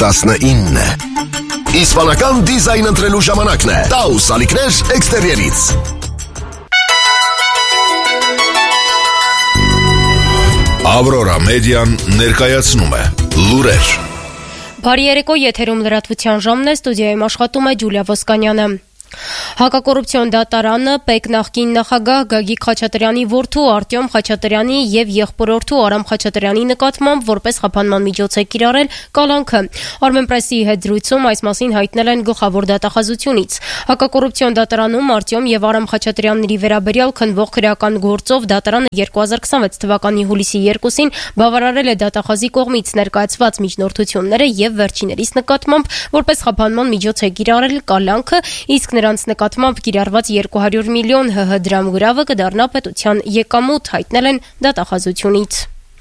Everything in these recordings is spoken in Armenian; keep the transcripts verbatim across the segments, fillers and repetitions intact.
տասնինը։ Իսպանական դիզայն ընտրելու ժամանակն է։ Taus ալիքներ էքստերիերից։ Ավրորա մեդիան ներկայացնում է լուրեր։ Բարի երեկո, եթերում լրատվության ժամն է, ստուդիայում աշխատում է Ջուլիա Ոսկանյանը։ Հակակոռուպցիոն դատարանը ՊԵԿ նախկին նախագահ Գագիկ Խաչատրյանի որդու Արտյոմ Խաչատրյանի եւ եղբորորդու Արամ Խաչատրյանի նկատմամբ որպես խափանման միջոց է կիրառել կալանքը։ Armenpress-ի հետ զրույցում այս մասին հայտնել են գլխավոր դատախազությունից։ Հակակոռուպցիոն դատարանում Արտյոմ եւ Արամ Խաչատրյանների վերաբերյալ քննվող քրեական գործով դատարանը երկու հազար քսանվեց թվականի հուլիսի երկուսին բավարարել է դատախազի կողմից ներկայացված միջնորդությունները եւ վերջիներիս նկատմամբ որպես խափանման միջոց է կիրառել կալանքը, իսկ նրանց նկատմամբ կիրառված երկու հարյուր միլիոն ՀՀ դրամ գրավը կդառնա պետության եկամուտ, հայտնել են դատախազությունից։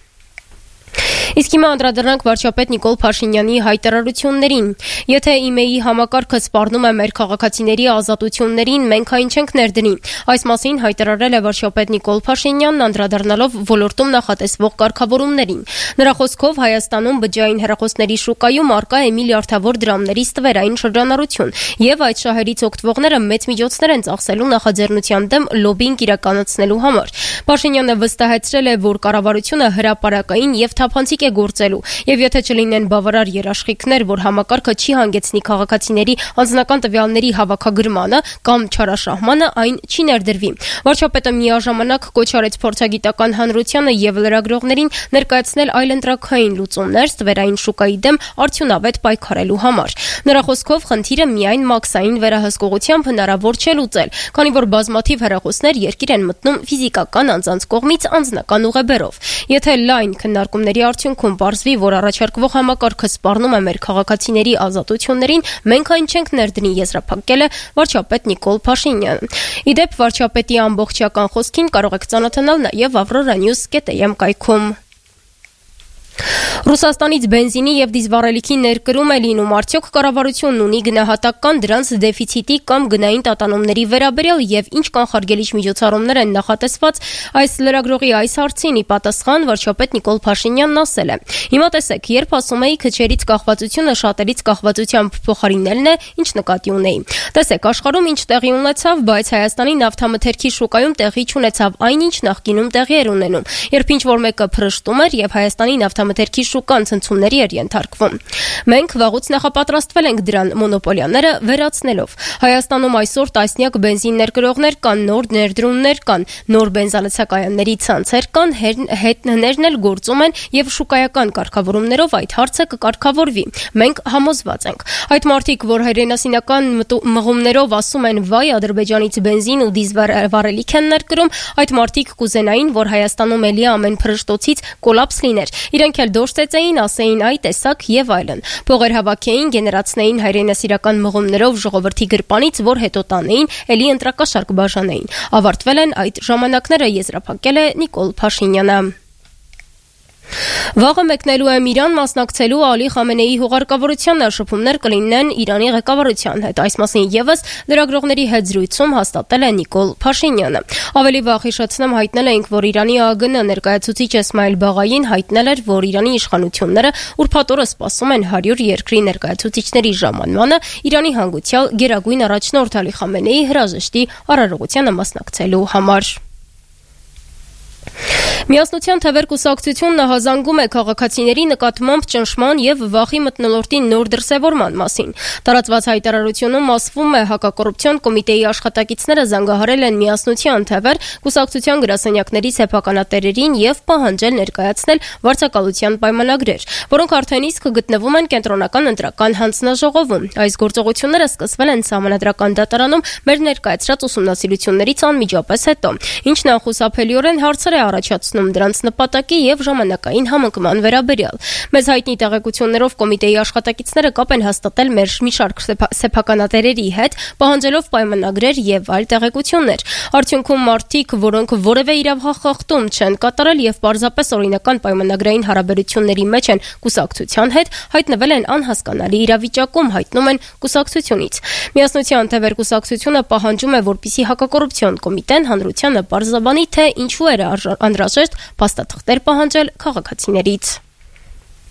Իսկ հիմա անդրադառնանք վարչապետ Նիկոլ Փաշինյանի հայտարարություններին։ Եթե ԻՄԵ-ի համակարգը սպառնում է մեր քաղաքացիների ազատություններին, մենք այն չենք ներդնի։ Այս մասին հայտարարել է վարչապետ Նիկոլ Փաշինյանն անդրադառնալով ոլորտում նախատեսվող կարգավորումներին։ Նրա խոսքով Հայաստանում բջջային հեռախոսների շուկայում առկա է միլիարդավոր դրամների ստվերային շրջանառություն, եւ այդ շահերից օգտվողները մեծ միջոցներ են ծախսելու նախաձեռնության դեմ լոբինգ իրականացնելու համար։ Փաշինյանը վստահեցրել է, որ կառավարությունը հրապարակային եւ թափանցիկ է գործելու, եւ եթե չլինեն բավարար երաշխիքներ, որ համակարգը չի հանգեցնի քաղաքացիների անձնական տվյալների հավաքագրմանը կամ չարաշահմանը, այն չի ներդրվի։ Վարչապետը միաժամանակ կոչ արեց փորձագիտական հանրությանը եւ լրագրողներին ներկայացնել այլընտրանքային լուծումներ ստվերային շուկայի դեմ արդյունավետ պայքարելու համար։ Նրա խոսքով խնդիրը միայն մաքսային վերահսկողությամբ հնարավոր չէ լուծել, քանի որ բազմաթիվ հեռախոսներ երկիր են մտնում ֆիզիկական անձանց կողմից անձնական ուղեբերով։ Եթե լայն քննարկումների արդյունքում պարզվի, որ առաջարկվող համակարգը սպառնում է մեր քաղաքացիների ազատություններին, մենք այն չենք ներդնի, եզրափակել է վարչապետ Նիկոլ Փաշինյանը։ Իդեպ վարչապետի ամբողջական խոսքին կարող եք ծանոթանալ նաև avroranews dot am կայքում։ Ռուսաստանից բենզինի եւ դիզվառելիքի ներկրում է լինում, արդյոք կառավարությունն ունի գնահատական դրանց դեֆիցիտի կամ գնային տատանումների վերաբերյալ եւ ինչ կանխարգելիչ միջոցառումներ են նախատեսված, այս լրագրողի այս հարցին ի պատասխան վարչապետ Նիկոլ Փաշինյանն ասել է. Հիմա տեսեք, երբ ասում էի քչերից կախվածությունը շատերից կախվածությամբ փոխարինելն է, ինչ նկատի ունեի։ Տեսեք, աշխարհում ինչ տեղի ունեցավ, բայց Հայաստանի նավթամթերքի շուկայում տեղի չունեցավ այն, ինչ նախկինում տեղի էր ունենում, երբ ինչ որ մեկը փրշտում էր եւ Հայաստանի նավթամթերքի շուկան ցնցումների էր ենթարկվում։ Մենք վաղուց նախապատրաստվել ենք դրան մոնոպոլիաները վերացնելով։ Հայաստանում այսօր տասնյակ բենզին ներկրողներ կան, նոր ներդրումներ կան, նոր բենզալցակայանների ցանցեր կան, հետներն էլ գործում են եւ շուկայական կարգավորումներով այդ հարցը կկարգավորվի։ Մենք համոզված ենք։ Այդ մարդիկ, որ հայրենասինական մղումներով ասում են վայ Ադրբեջանից բենզին ու դիզել վառելիք են ներկրում, այդ մարդիկ կուզենային, որ Հայաստանում էլի ամեն փրշտոցից կոլապս լիներ։ Իրենք էլ դոշտեցեին, ասեին այ տեսակ եւ այլն։ Փողեր հավաքեին, գեներացնեին հայրենասիրական մղումներով ժողովրդի գրպանից, որ հետո տանեին, էլի ընտրակաշարք բաժանեին։ Ավարտվել են այդ ժամանակները, եզրափակել է Նիկոլ Փաշինյանը։ Վաղը մեկնելու եմ Իրան մասնակցելու Ալի Խամենեի հուղարկավորությանը, շփումներ կլինեն Իրանի ղեկավարության հետ։ Այս մասին եւս լրագրողների հետ զրույցում հաստատել է Նիկոլ Փաշինյանը։ Ավելի վաղ հիշեցնեմ, հայտնել էինք, որ Իրանի ԱԳՆ ներկայացուցիչ Էսմայել Բաղային հայտնել էր, որ Իրանի իշխանությունները ուրբաթ օրը սպասում են հարյուր երկրի ներկայացուցիչների ժամանմանը Իրանի հանգուցյալ գերագույն առաջնորդ Ալի Խամենեի հրաժեշտի արարողությանը մասնակցելու համար։ Միասնության թևեր կուսակցությունն ահազանգում է քաղաքացիների նկատմամբ ճնշման եւ վախի մթնոլորտի նոր դրսեւորման մասին։ Տարածված հայտարարությունում ասվում է, հակակոռուպցիոն կոմիտեի աշխատակիցները զանգահարել են միասնության թևեր կուսակցության գրասենյակների սեփականատերերին եւ պահանջել ներկայացնել վարձակալության պայմանագրեր, որոնք արդեն իսկ գտնվում են կենտրոնական ընտրական հանձնաժողովում։ Այս գործողությունները սկսվել են Սահմանադրական դատարանում մեր ներկայացրած ուսումնասիրություններից անմիջապես հետո, ինչն անխուսափելիորեն հարցեր է առաջացնում դրանց նպատակի եւ ժամանակային համընկման վերաբերյալ։ Մեզ հայտնի տեղեկություններով կոմիտեի աշխատակիցները կապ են հաստատել մեր մի շարք սեփականատերերի հետ, պահանջելով պայմանագրեր եւ այլ տեղեկություններ։ Արդյունքում մարդիկ, որոնք որևէ իրավախախտում չեն կատարել եւ պարզապես օրինական պայմանագրային հարաբերությունների մեջ են կուսակցության հետ, հայտնվել են անհասկանալի իրավիճակում, հայտնում են կուսակցությունից։ Միասնության թևեր կուսակցությունը պահանջում է, որպեսզի հակակոռուպցիոն կոմիտեն հանրությանը պարզաբանի, թե ինչու էր անհրաժեշտ փաստաթղթեր պահանջել քաղաքացիներից։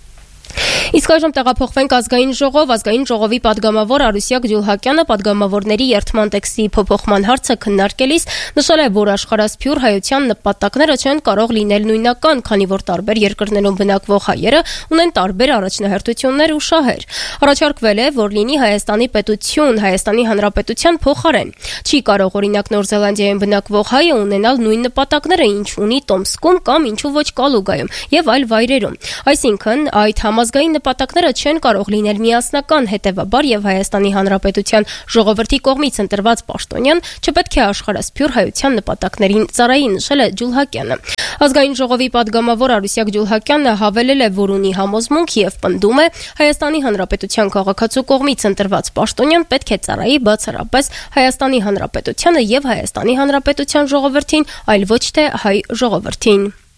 Իսկ այժմ տեղափոխվենք ազգային ժողով, ազգային ժողովի падգամավոր Արուսյակ Ջուլհակյանը падգամավորների երթման տեքստի փոփոխման հարցը քննարկելիս նշել է, որ աշխարհասփյուր հայության նպատակները չեն կարող լինել նույնական, քանի որ տարբեր երկրներում բնակվող հայերը ունեն տարբեր առաջնահերթություններ ու շահեր։ Առաջարկվել է, որ լինի Հայաստանի պետություն, Հայաստանի Հանրապետության փոխարեն։ Չի կարող օրինակ Նոր Զելանդիայում բնակվող հայը ունենալ նույն նպատակները, ինչ ունի Տոմսկում կամ ինչու ոչ Կալուգայում եւ այլ վայրերում։ Այսինքն, այդ համազգային նպատակները չեն կարող լինել միասնական, հետևաբար եւ Հայաստանի Հանրապետության ժողովրդի կողմից ընտրված պաշտոնյան չպետք է աշխարհասփյուր հայության նպատակներին ծառայի, նշել է Ջուլհակյանը։ Ազգային ժողովի падգամավոր Արուսյակ Ջուլհակյանը հավելել է, որ ունի համոզմունք եւ պնդում է Հայաստանի Հանրապետության քաղաքացու կողմից ընտրված պաշտոնյան պետք է ծառայի բացառապես Հայաստանի Հանրապետությանը եւ Հայաստանի Հանրապետության ժողովրդին, այլ ոչ թե հայ ժողովրդին։